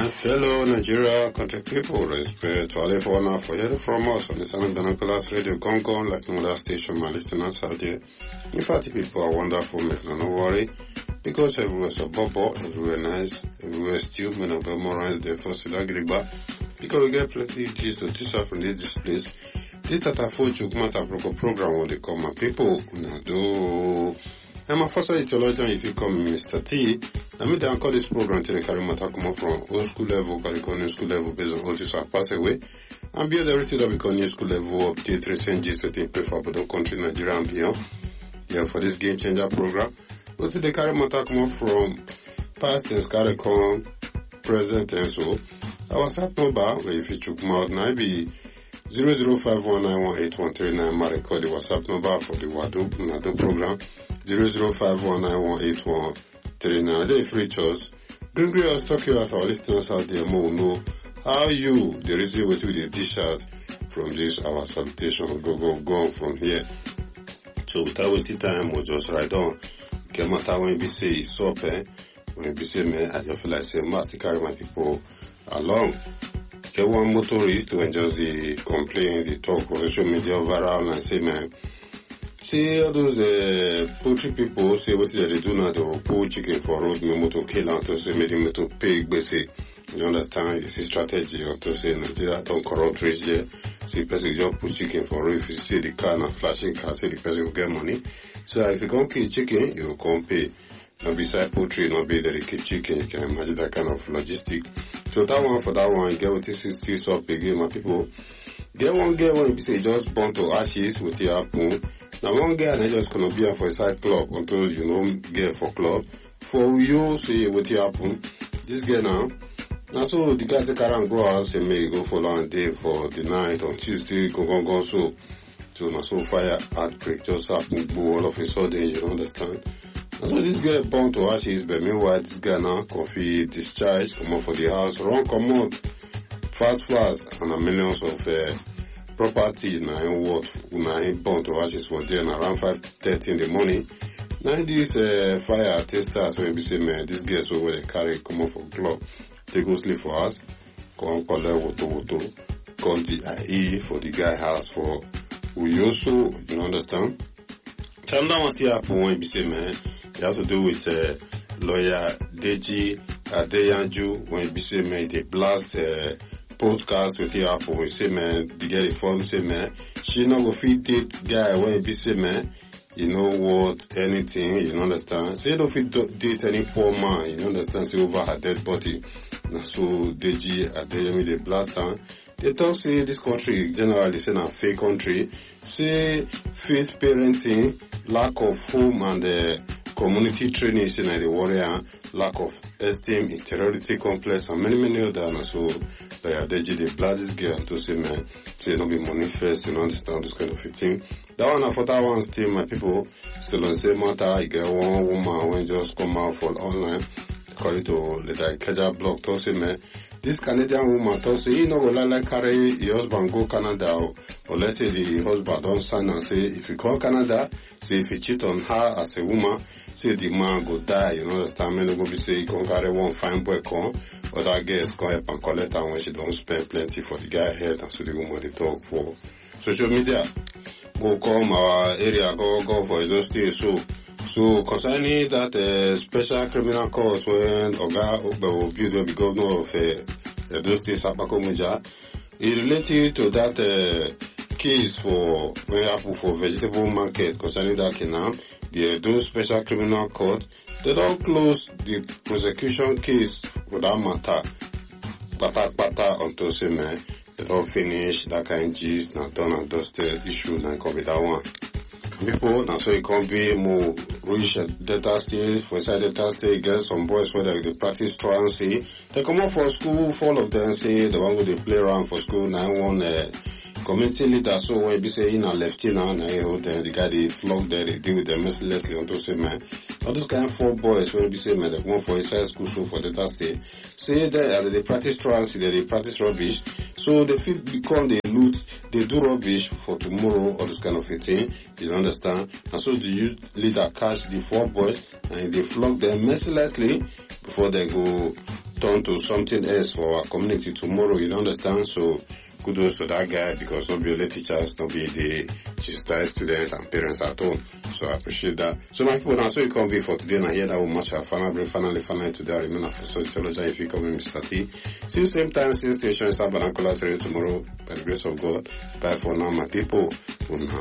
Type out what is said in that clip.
My fellow Nigeria country people, respect to all everyone for hearing from us on the Sound of Binoculars Radio Gong, like no other station, my listeners out there. In fact, people are wonderful, make no worry, because everywhere's a bubble, everywhere nice, everywhere still, men of Belmorans, therefore, Silagriba, because we get plenty of things to teach us from this place. This that I thought you come out program when they call my people, I'm a first theologian if you call me Mr. T. I mean, I call this program to the carry matter come from old school level, new school level based on all this I pass away. And beyond everything that we call new school level, update recent gist that they pay for the country, Nigeria and beyond. Yeah, for this game changer program. But the carry matter come from past and carry come, present and so. Our WhatsApp number, where if you check out now, be 0051918139. My record the WhatsApp number for the Wado program. 0051918139. They free choice. Gregory was talking as our listeners out there more know how you, the reason what we dish out from this, our salutation, go from here. So without wasting time, we'll just ride on. Get matter when we say it's up, when we say, man, I just feel like say, must carry my people along. Get one motorist to just the complain, the talk on social media viral and say, man, see all those poultry people say what they do now, they will pull chicken for road, me to kill and to say, maybe to pay basic. You understand? You see strategy or to say Nigeria don't corrupt rich there. See person just put chicken for road. If you see the car and flashing car, say the person will get money. So if you can't kill chicken, you will come pay. Now beside poultry, not be dedicated chicken, you can imagine that kind of logistic. So that one for that one, get what this is twist up again, my people. Get one, you say just burn to ashes with your apple. Now one guy and I just gonna be for a side club until you know get for club. For you say what happen. This guy now so the guy take around go out say may go for long day for the night on Tuesday go so now so fire outbreak just happen go all of a sudden, you understand. And so this guy born to ashes, but meanwhile this guy now coffee discharge, come out for the house, run come out fast and a millions of property now in what now born to ashes for there and around 5:30 in the morning. Now this fire tester so we say man this guy so where they carry come out for club, they go sleep for us, come collect water, call the IE for the guy house for Uyoso, you understand? Another one still happen when we say man, it has to do with lawyer Deji Adeyanju when we say man they blast podcast with the Apple. We say man, the girl informed say man, she not go fit date guy when we say man, you know what, anything, you understand? Say don't fit date any poor man, you understand? Say over her dead body. Now so Deji Adeyemi they blast her. They talk say this country generally say a fake country. Say faith parenting, lack of home and community training say na the warrior, lack of esteem, inferiority complex and many others. So like Adeji they blast this girl to say man, say no be money first, you know, understand this kind of thing. That one for that one still my people still on the same matter. I get one woman when just come out for online according to the Ikeja blog to say man, this Canadian woman to say you know go like carry your husband go Canada or let's say the husband don't sign and say if you call Canada, say if you cheat on her as a woman, say the man go die, you know understand? Me no go be say you can carry one fine boy come or that girls come help and collect her when she don't spend plenty for the guy head and so the woman they talk for social media. Go come our area, go for those days. So concerning that special criminal court when Oga Ogbe will build the governor of those states, Abakomuja, it related to that case for when happened for vegetable market concerning that canal. Those special criminal court, they don't close the prosecution case for that matter. Pata until say man. They don't finish that kind of gist, now done and dusted issue, now come be that one. People, now so it can be more reach data state, for inside data state, get some boys where they practice truancy. They come out for school, all of them say the one where they play around for school, now one community leader, so when be say in a left now, then the guy they flog there, they deal with them mercilessly until say man. All those kind of 4 boys when be say man, they come for inside school, so for data state. Say that they practice truancy, they practice rubbish. So they feel become they loot, they do rubbish for tomorrow, all this kind of a thing. You understand? And so the youth leader catch the 4 boys and they flog them mercilessly before they go turn to something else for our community tomorrow, you understand? So kudos to that guy, because not be the teachers, not be the chastised students and parents at home. So I appreciate that. So my people, now so you come be for today, and I hear that will match our finally today. I remain for sociology if you come in Mr. T. See you same time, same station, Sabanacola Radio tomorrow, by the grace of God. Bye for now, my people.